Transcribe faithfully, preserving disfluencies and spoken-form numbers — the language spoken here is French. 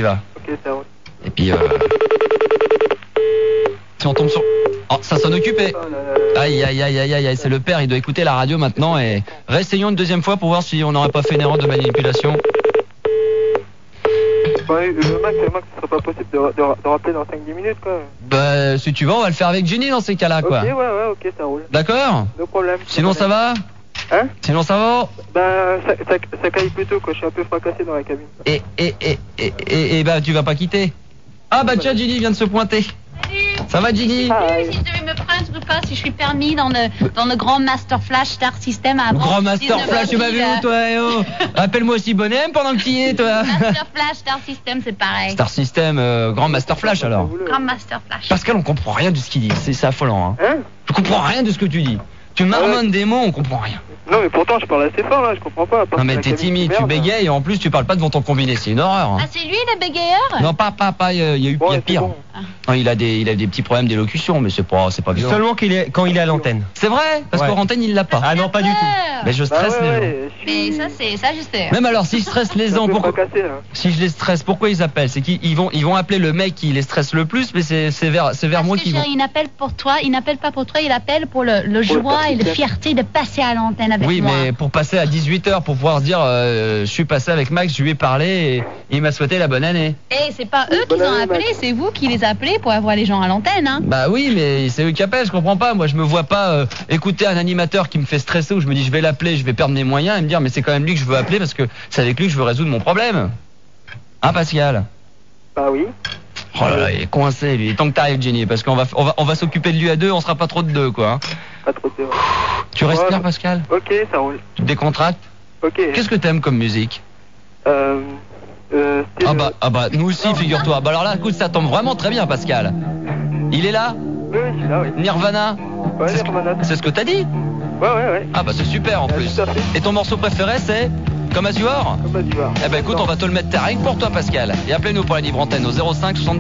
y va. Ok, ça roule. Et puis, euh... si on tombe sur... Oh, ça sonne occupé. Oh là là là. Aïe, aïe, aïe, aïe, aïe, c'est le père, il doit écouter la radio maintenant et... Réessayons une deuxième fois pour voir si on n'aurait pas fait une erreur de manipulation. Bah, euh, Max, Max, ce serait pas possible de, de, de rappeler dans cinq dix minutes, quoi. Bah, si tu veux, on va le faire avec Jenny dans ces cas-là, quoi. Ok, ouais, ouais, ok, ça roule. D'accord? No problème. Sinon, ça va? Hein? Sinon, ça va? Bah, ça, ça, ça caille plutôt, quoi. Je suis un peu fracassé dans la cabine. Et, et, et, et, et, et bah, tu vas pas quitter? Ah, bah, tiens, Jenny vient de se pointer. Salut. Ça va, Jenny? Hi. Si je devais me prendre ou pas, si je suis permis dans le, dans le grand Master Flash Star System à Grand Master Flash, tu m'as vu où, toi, eh oh? Appelle-moi aussi Bonhomme pendant que tu y es, toi. Master Flash Star System, c'est pareil. Star System, euh, Grand Master Flash, alors. Grand Master Flash. Pascal, on comprend rien de ce qu'il dit, c'est c'est affolant, hein. Hein? Je comprends rien de ce que tu dis. Tu marmonnes des mots, on comprend rien. Non, mais pourtant, je parle assez fort, là. Je comprends pas. Non, mais t'es timide, tu bégayes et en plus, tu parles pas devant ton combiné, c'est une horreur. hein. Ah, c'est lui le bégayeur? Non, pas, pas, pas, il y a il y a eu Bon, il y a c'est pire. bon. Non, il a des, il a des petits problèmes d'élocution, mais c'est pas, c'est pas violent. Seulement qu'il est, quand il est à l'antenne. C'est vrai, parce Ouais. qu'en antenne, il l'a pas. Ah non, pas du tout. Mais je Bah, stresse ouais, les gens. ouais, je suis- Mais ça, c'est ça, je sais. Même alors, si je stresse les je suis gens, un peu pourquoi fracassé, là. si je les stresse, pourquoi ils appellent? C'est qu'ils ils vont, ils vont appeler le mec qui les stresse le plus, mais c'est c'est vers, c'est vers Parce moi que qu'ils vont. chérie, il n'appelle pour toi, il n'appelle pas pour toi, il appelle pour le, le Pour le joie et la certificat. fierté de passer à l'antenne avec Oui, moi. mais pour passer à dix-huit heures, pour pouvoir se dire, euh, je suis passé avec Max, je lui ai parlé et il m'a souhaité la bonne année. Et c'est pas eux qui Bonne ont année, appelé, Max. c'est vous qui les appelez pour avoir les gens à l'antenne, hein. Bah oui, mais c'est eux qui appellent, je comprends pas. Moi, je me vois pas euh, écouter un animateur qui me fait stresser où je me dis, je vais l'appeler, je vais perdre mes moyens et me dire, mais c'est quand même lui que je veux appeler parce que c'est avec lui que je veux résoudre mon problème. Hein, Pascal? Bah oui. Oh là là, il est coincé, lui. Tant que t'arrives, Jenny, parce qu'on va, on va, on va s'occuper de lui à deux, on sera pas trop de deux, quoi. hein. Pas trop de... Tu respires, Ouais. Pascal? Ok, ça roule. Tu te décontractes? Ok. Qu'est-ce que t'aimes comme musique? Euh... Euh... style- Ah bah, ah bah, nous aussi, figure-toi. Bah alors là, écoute, ça tombe vraiment très bien, Pascal. Il est là? Oui, oui, je suis là, oui. Nirvana? Ouais, C'est ce que- Nirvana. C'est ce que t'as dit? Ouais, ouais, ouais. Ah bah c'est super en Ouais, plus. tout à fait. Et ton morceau préféré c'est Comme As You Are? Comme ça, tu vas. Eh ben écoute, on va te le mettre rien que pour toi, Pascal. Et appelez-nous pour la libre antenne au zéro cinq soixante-dix